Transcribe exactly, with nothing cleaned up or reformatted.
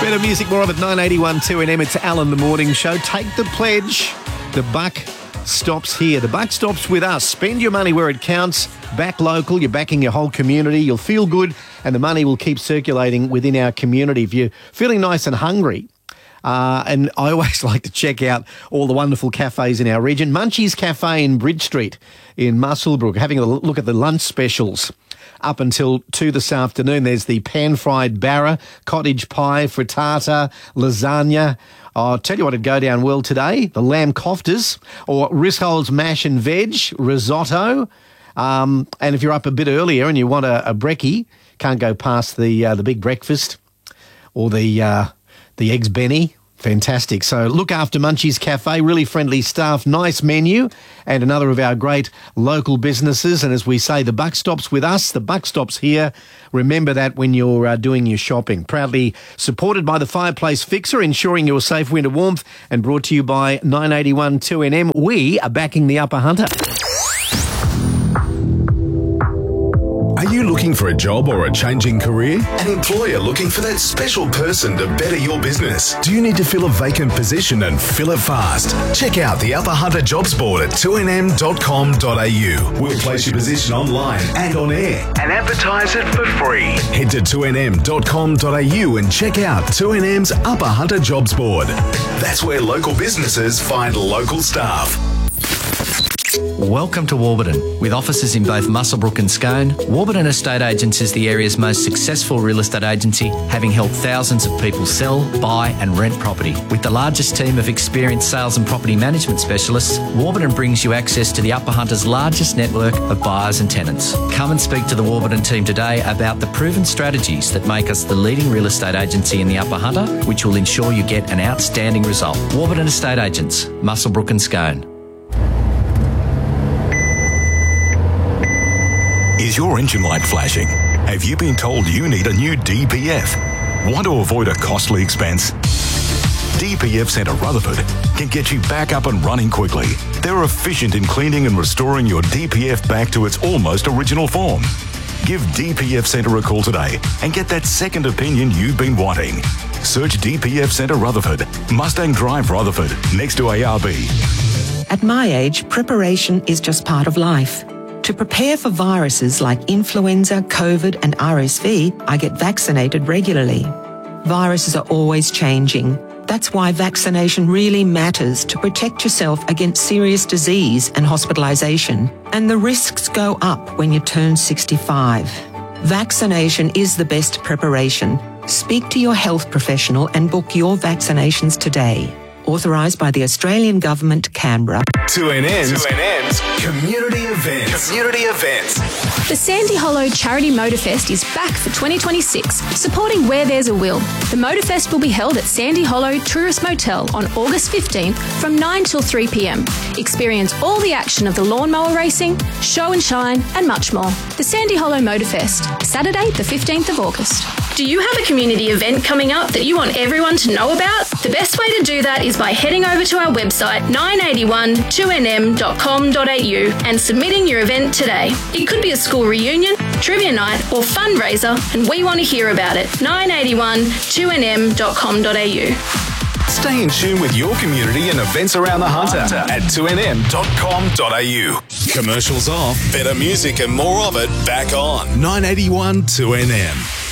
Better music, more of it, nine eighty-one two N M. It's Alan, the morning show. Take the pledge. The buck stops here. The buck stops with us. Spend your money where it counts. Back local. You're backing your whole community. You'll feel good and the money will keep circulating within our community. If you're feeling nice and hungry, uh, and I always like to check out all the wonderful cafes in our region. Munchie's Cafe in Bridge Street in Muswellbrook, having a look at the lunch specials. Up until two this afternoon, there's the pan-fried barra, cottage pie, frittata, lasagna. I'll tell you what would go down well today, the lamb koftas, or Rishol's mash and veg, risotto. Um, and if you're up a bit earlier and you want a, a brekkie, can't go past the uh, the big breakfast or the uh, the eggs Benny. Fantastic. So look after Munchie's Cafe, really friendly staff, nice menu, and another of our great local businesses. And as we say, the buck stops with us, the buck stops here. Remember that when you're uh, doing your shopping. Proudly supported by the Fireplace Fixer, ensuring your safe winter warmth, and brought to you by nine eighty-one two N M. We are backing the Upper Hunter. Are you looking for a job or a changing career? An employer looking for that special person to better your business? Do you need to fill a vacant position and fill it fast? Check out the Upper Hunter Jobs Board at two n m dot com dot a u. We'll place your position online and on air and advertise it for free. Head to two n m dot com dot a u and check out two N M's Upper Hunter Jobs Board. That's where local businesses find local staff. Welcome to Warburton. With offices in both Muswellbrook and Scone, Warburton Estate Agents is the area's most successful real estate agency, having helped thousands of people sell, buy and rent property. With the largest team of experienced sales and property management specialists, Warburton brings you access to the Upper Hunter's largest network of buyers and tenants. Come and speak to the Warburton team today about the proven strategies that make us the leading real estate agency in the Upper Hunter, which will ensure you get an outstanding result. Warburton Estate Agents, Muswellbrook and Scone. Is your engine light flashing? Have you been told you need a new D P F? Want to avoid a costly expense? D P F Centre Rutherford can get you back up and running quickly. They're efficient in cleaning and restoring your D P F back to its almost original form. Give D P F Centre a call today and get that second opinion you've been wanting. Search D P F Centre Rutherford, Mustang Drive Rutherford, next to A R B. At my age, preparation is just part of life. To prepare for viruses like influenza, COVID and R S V, I get vaccinated regularly. Viruses are always changing. That's why vaccination really matters to protect yourself against serious disease and hospitalisation. And the risks go up when you turn sixty-five. Vaccination is the best preparation. Speak to your health professional and book your vaccinations today. Authorised by the Australian Government, Canberra. two N M's, two N M's Community Events. Community Events. The Sandy Hollow Charity Motorfest is back for twenty twenty-six, supporting Where There's a Will. The Motorfest will be held at Sandy Hollow Tourist Motel on August fifteenth from nine till three p m. Experience all the action of the lawnmower racing, show and shine, and much more. The Sandy Hollow Motorfest, Saturday the fifteenth of August. Do you have a community event coming up that you want everyone to know about? The best way to do that is by heading over to our website nine eighty-one two n m dot com dot a u and submitting your event today. It could be a school reunion, trivia night or fundraiser, and we want to hear about it. nine eighty-one two n m dot com dot a u. Stay in tune with your community and events around the Hunter at two n m dot com dot a u. Commercials off, better music and more of it back on. nine eighty-one two N M.